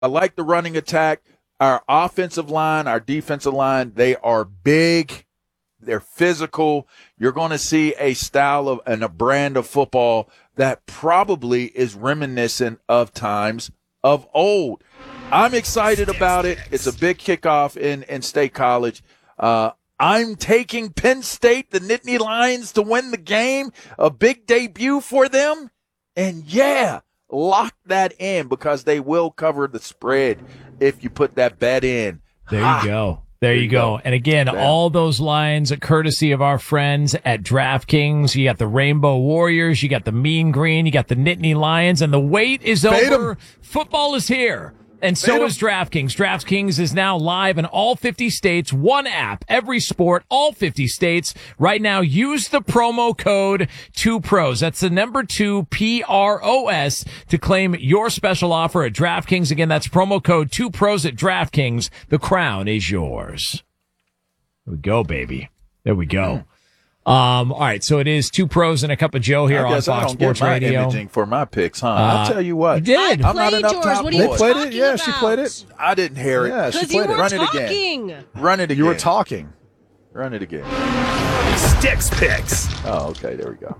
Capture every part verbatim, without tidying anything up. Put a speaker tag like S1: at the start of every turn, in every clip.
S1: I like the running attack. Our offensive line, our defensive line, they are big. They're physical. You're going to see a style of and a brand of football that probably is reminiscent of times of old. I'm excited about it. It's a big kickoff in, in State College. Uh, I'm taking Penn State, the Nittany Lions, to win the game. A big debut for them. And, yeah, lock that in because they will cover the spread if you put that bet in.
S2: There you go. There you go. And again, yeah. all those lines, courtesy of our friends at DraftKings. You got the Rainbow Warriors, you got the Mean Green, you got the Nittany Lions, and the wait is
S3: Fade
S2: over.
S3: 'em.
S2: Football is here. And so
S3: Fade 'em.
S2: is DraftKings. DraftKings is now live in all fifty states. One app, every sport, all fifty states. Right now, use the promo code two pros. That's the number two, P R O S, to claim your special offer at DraftKings. Again, that's promo code two pros at DraftKings. The crown is yours. There we go, baby. There we go. Um, all right, so it is two pros and a cup of Joe here
S1: I
S2: on
S1: guess I
S2: Fox
S1: don't
S2: Sports
S1: get my
S2: Radio.
S1: imaging for my picks, huh?
S2: Uh,
S1: I'll tell you what.
S2: You did.
S4: I
S1: I'm not
S4: played
S1: enough
S4: yours.
S1: top
S4: What are you
S1: boy.
S3: They played it?
S4: talking
S3: Yeah, she
S4: about?
S3: played it.
S1: I didn't hear it.
S3: Yeah, she
S4: Because you
S3: played
S4: were
S3: it.
S1: Run it
S4: talking.
S1: again. Run it again.
S3: You were talking.
S1: Run it again.
S5: Sticks Picks.
S1: Oh, okay. There we go.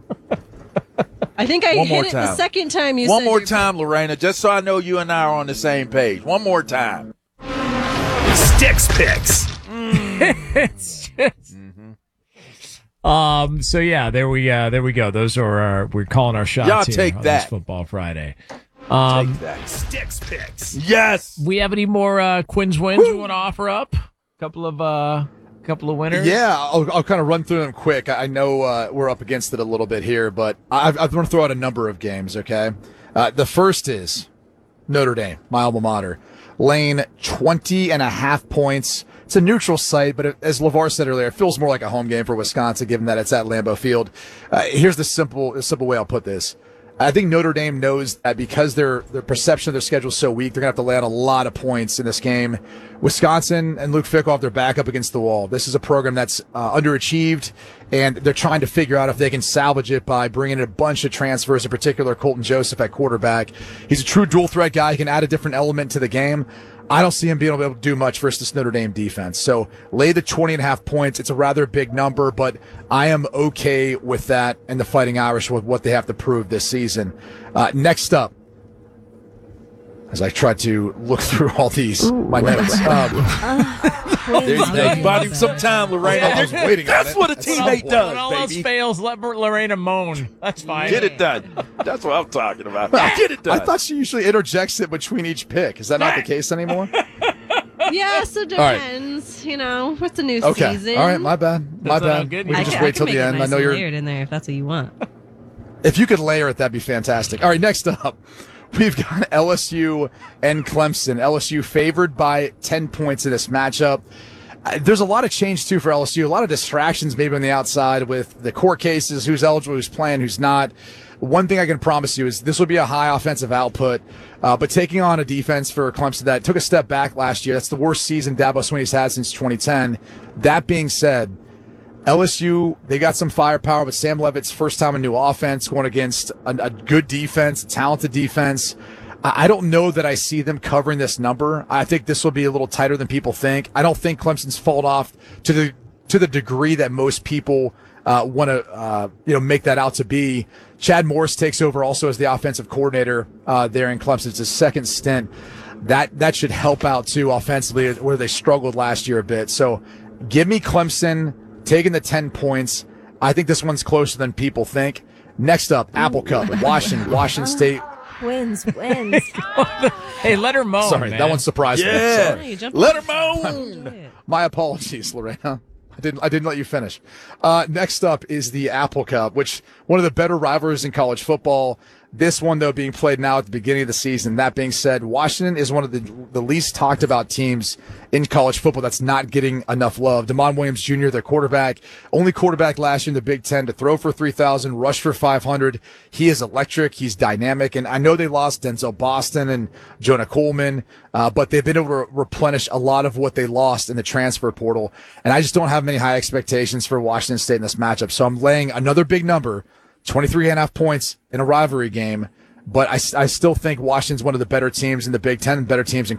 S4: I think I
S1: One
S4: hit
S1: more
S4: it the
S1: time.
S4: second time you
S1: One
S4: said
S1: more
S4: your-
S1: time, Lorena, just so I know you and I are on the same page. One more time.
S5: Sticks Picks.
S2: It's just- Um. So yeah, there we uh, there we go. Those are our, we're calling our shots.
S1: Y'all
S2: here
S1: take
S2: on
S1: that.
S2: this Football Friday. Um.
S1: Take that.
S5: Sticks Picks.
S1: Yes.
S2: We have any more uh, Quinn's wins we want to offer up? Couple of uh, couple of winners.
S3: Yeah, I'll, I'll kind of run through them quick. I know uh, we're up against it a little bit here, but I've, I want to throw out a number of games, okay? Uh, the first is Notre Dame, my alma mater, laying twenty and a half points. It's a neutral site, but it, as LeVar said earlier, it feels more like a home game for Wisconsin, given that it's at Lambeau Field. Uh, here's the simple, the simple way I'll put this. I think Notre Dame knows that because their their perception of their schedule is so weak, they're going to have to lay out a lot of points in this game. Wisconsin and Luke Fickell have their back up against the wall. This is a program that's uh, underachieved, and they're trying to figure out if they can salvage it by bringing in a bunch of transfers, in particular Colton Joseph at quarterback. He's a true dual threat guy. He can add a different element to the game. I don't see him being able to do much versus this Notre Dame defense. So lay the twenty and a half points. It's a rather big number, but I am okay with that and the Fighting Irish with what they have to prove this season. Uh, next up, as I try to look through all these, Ooh, my notes. Um,
S1: There you go. Bought him some time, Lorena.
S3: I was waiting on
S1: That's
S3: it.
S1: what a
S3: That's
S1: teammate
S3: so-
S1: does,
S2: When all else
S1: baby.
S2: fails, let Lorena moan. That's fine.
S1: Get it done. That's what I'm talking about. Get it done.
S3: I thought she usually interjects it between each pick. Is that not the case anymore?
S4: Yeah, so it
S3: right.
S4: depends. You know, it's a new
S3: Okay.
S4: season.
S3: All right, my bad. My
S2: Does that
S3: bad.
S2: sound good?
S3: We
S2: I
S3: can
S4: I
S3: just
S4: can,
S3: wait
S4: I can
S3: till
S4: make
S3: the
S4: it
S3: end.
S4: nice
S3: I know
S4: and
S3: you're.
S4: layered in there if that's what you want.
S3: If you could layer it, that'd be fantastic. All right, next up, we've got L S U and Clemson. L S U favored by ten points in this matchup. Uh, There's a lot of change, too, for L S U. A lot of distractions maybe on the outside with the court cases, who's eligible, who's playing, who's not. One thing I can promise you is this will be a high offensive output, uh, but taking on a defense for Clemson that took a step back last year, that's the worst season Dabo Swinney's had since twenty ten. That being said, L S U, they got some firepower, but Sam Levitt's first time in new offense going against a, a good defense, a talented defense. I, I don't know that I see them covering this number. I think this will be a little tighter than people think. I don't think Clemson's fallen off to the to the degree that most people uh, want to uh, you know make that out to be. Chad Morris takes over also as the offensive coordinator uh, there in Clemson. It's his second stint. That that should help out too offensively, where they struggled last year a bit. So give me Clemson taking the ten points. I think this one's closer than people think. Next up, Apple Cup, Washington, Washington State.
S6: Wins, wins.
S2: Hey, let her moan.
S3: Sorry,
S2: man.
S3: that one surprised me.
S1: Yeah.
S3: Sorry.
S4: Yeah, you jumped
S1: Let
S4: on
S1: her
S4: it.
S1: moan.
S3: My apologies, Lorena. I didn't. I didn't let you finish. Uh, next up is the Apple Cup, which one of the better rivalries in college football. This one, though, being played now at the beginning of the season. That being said, Washington is one of the the least talked about teams in college football that's not getting enough love. Damon Williams Junior, their quarterback, only quarterback last year in the Big Ten to throw for three thousand, rush for five hundred. He is electric. He's dynamic. And I know they lost Denzel Boston and Jonah Coleman, uh, but they've been able to replenish a lot of what they lost in the transfer portal. And I just don't have many high expectations for Washington State in this matchup. So I'm laying another big number, twenty-three and a half points in a rivalry game. But I, I still think Washington's one of the better teams in the Big Ten, better teams in